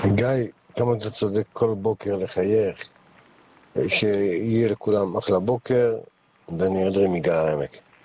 גיא, כמה אתה צודק כל בוקר לחייך, שיהיה לכולם אחלה בוקר. דני אדרי מגיא העמק.